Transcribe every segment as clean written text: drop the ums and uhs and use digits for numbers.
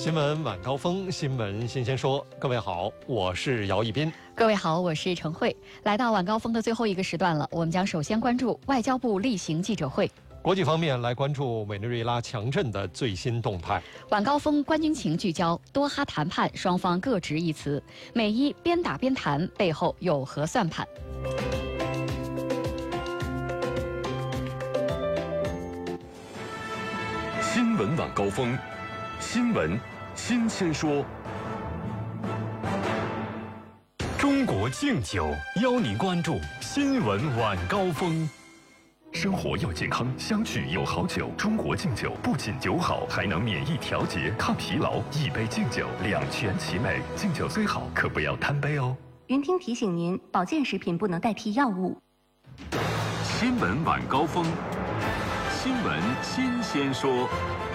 新闻晚高峰，新闻新鲜说。各位好，我是姚一斌。 各位好，我是陈慧。来到晚高峰的最后一个时段了，我们将首先关注外交部例行记者会。 国际方面来关注委内瑞拉强震的最新动态。 晚高峰关军情聚焦多哈谈判，双方各执一词，美伊边打边谈，背后有何算盘？ 新闻晚高峰，新闻新鲜说。中国敬酒邀您关注新闻晚高峰。生活要健康，相聚有好酒。中国敬酒不仅酒好，还能免疫调节、抗疲劳。一杯敬酒，两全其美。敬酒虽好，可不要贪杯哦。 云听提醒您，保健食品不能代替药物。 新闻晚高峰，新闻新鲜说。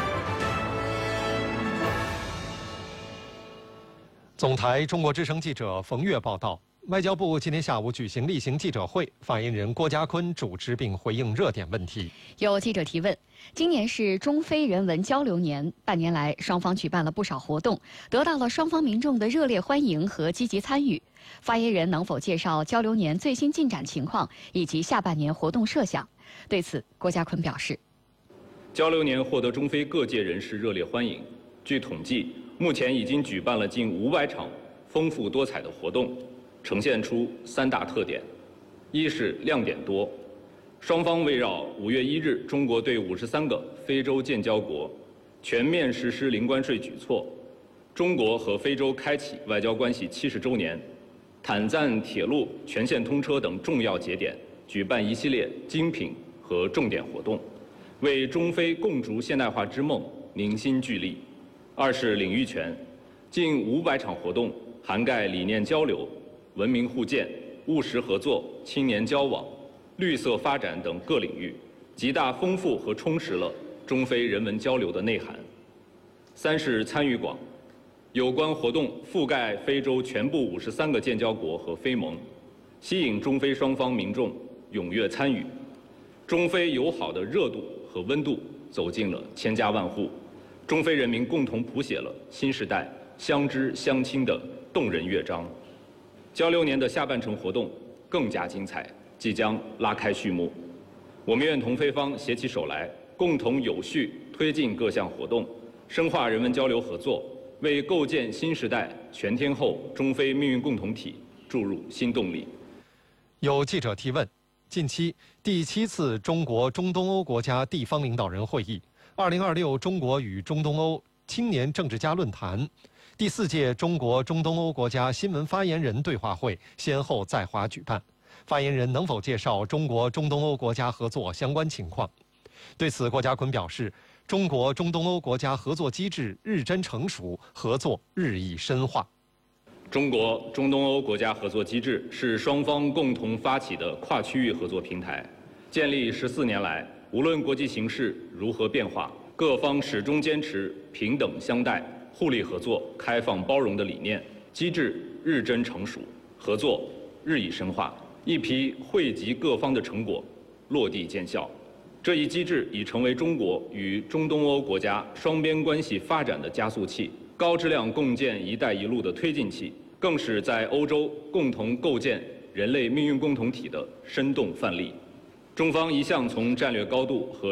总台中国之声记者冯月报道，外交部今天下午举行例行记者会，发言人郭家坤主持并回应热点问题。 有记者提问，今年是中非人文交流年，半年来双方举办了不少活动，得到了双方民众的热烈欢迎和积极参与。发言人能否介绍交流年最新进展情况以及下半年活动设想？对此，郭家坤表示， 交流年获得中非各界人士热烈欢迎。据统计，目前已经举办了近500场丰富多彩的活动，呈现出3大特点：一是亮点多，双方围绕5月1日中国对53个非洲建交国全面实施零关税举措，中国和非洲开启外交关系70周年，坦赞铁路全线通车等重要节点，举办一系列精品和重点活动，为中非共筑现代化之梦凝心聚力。二是领域全，近500场活动，涵盖理念交流、文明互鉴、务实合作、青年交往、绿色发展等各领域，极大丰富和充实了中非人文交流的内涵。三是参与广，有关活动覆盖非洲全部53个建交国和非盟，吸引中非双方民众踊跃参与，中非友好的热度和温度走进了千家万户。中非人民共同谱写了新时代相知相亲的动人乐章。交流年的下半程活动更加精彩，即将拉开序幕。我们愿同非方携起手来，共同有序推进各项活动，深化人文交流合作，为构建新时代全天候中非命运共同体注入新动力。 有记者提问，近期第7次中国中东欧国家地方领导人会议，2026中国与中东欧青年政治家论坛，第4届中国中东欧国家新闻发言人对话会先后在华举办，发言人能否介绍中国中东欧国家合作相关情况？对此，郭家坤表示，中国中东欧国家合作机制日臻成熟，合作日益深化。 中国中东欧国家合作机制是双方共同发起的跨区域合作平台，建立14年来，无论国际形势如何变化，各方始终坚持平等相待、互利合作、开放包容的理念，机制日臻成熟，合作日益深化，一批惠及各方的成果落地见效。这一机制已成为中国与中东欧国家双边关系发展的加速器，高质量共建“一带一路”的推进器，更是在欧洲共同构建人类命运共同体的生动范例。中方一向从战略高度和